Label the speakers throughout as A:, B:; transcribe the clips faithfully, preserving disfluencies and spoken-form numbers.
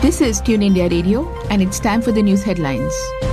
A: This is Tune India Radio, and it's time for the news headlines.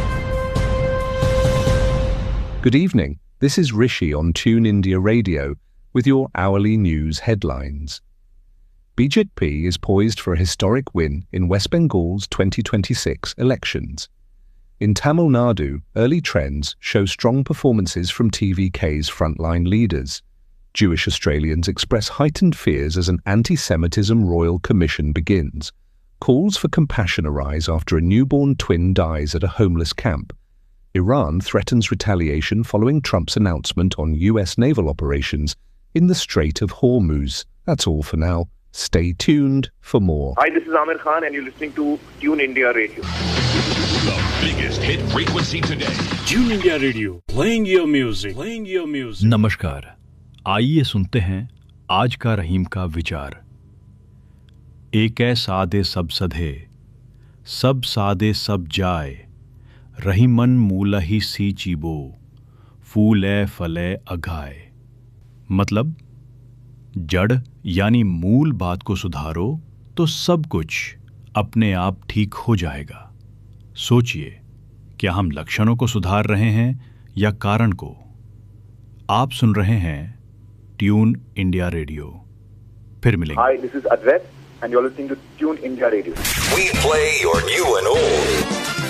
B: Good evening. This is Rishi on Tune India Radio with your hourly news headlines. B J P is poised for a historic win in West Bengal's twenty twenty-six elections. In Tamil Nadu, early trends show strong performances from T V K's frontline leaders. Jewish Australians express heightened fears as an anti-Semitism royal commission begins. Calls for compassion arise after a newborn twin dies at a homeless camp. Iran threatens retaliation following Trump's announcement on U S naval operations in the Strait of Hormuz. That's all for now. Stay tuned for more.
C: Hi, this is Amir Khan and you're listening to Tune India Radio.
D: The biggest hit frequency today.
E: Tune India Radio, playing your music, playing your music.
F: नमस्कार, आइए सुनते हैं आज का रहीम का विचार। एक है सादे सब सधे, सब सादे सब जाए, रहीमन मूला ही सी चीबो, फूले फले अघाए। मतलब जड़ यानी मूल बात को सुधारो तो सब कुछ अपने आप ठीक हो जाएगा। सोचिए, क्या हम लक्षणों को सुधार रहे हैं या कारण को? आप सुन रहे हैं ट्यून इंडिया रेडियो। फिर मिलेंगे।
C: Hi, this is Advait and you're listening to Tune India Radio.
D: We play your new and old.